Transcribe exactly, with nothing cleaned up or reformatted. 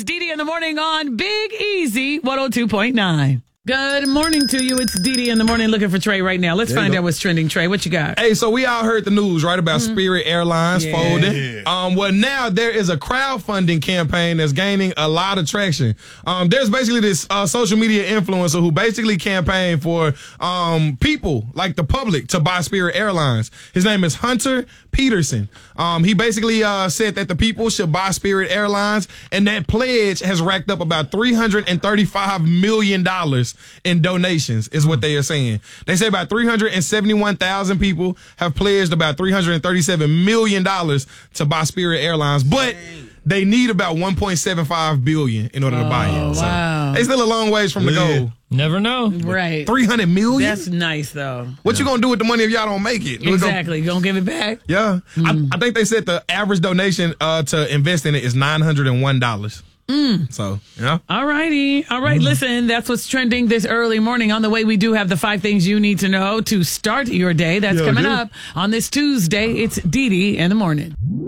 It's Dee Dee in the morning on Big Easy one oh two point nine. Good morning to you. It's Dee Dee in the morning looking for Trey right now. Let's find out what's trending. Trey, what you got? Hey, so we all heard the news, right, about mm-hmm. Spirit Airlines yeah. folding. Um, well, now there is a crowdfunding campaign that's gaining a lot of traction. Um, there's basically this uh, social media influencer who basically campaigned for um, people, like the public, to buy Spirit Airlines. His name is Hunter Peterson. Um, he basically uh, said that the people should buy Spirit Airlines, and that pledge has racked up about three hundred thirty-five million dollars in donations, is what they are saying. They say about three hundred seventy-one thousand people have pledged about three hundred thirty-seven million dollars to buy Spirit Airlines, but they need about one point seven five billion dollars in order oh, to buy it. So wow. They still a long ways from the yeah. goal. Never know. Right. three hundred million dollars? That's nice, though. What yeah. you going to do with the money if y'all don't make it? Exactly. You going to give it back? Yeah. Mm. I, I think they said the average donation uh, to invest in it is nine hundred one dollars. Mm. So, yeah. All righty. All right. Mm. Listen, that's what's trending this early morning. On the way, we do have the five things you need to know to start your day. That's yeah, coming yeah. up on this Tuesday. It's Dee Dee in the morning.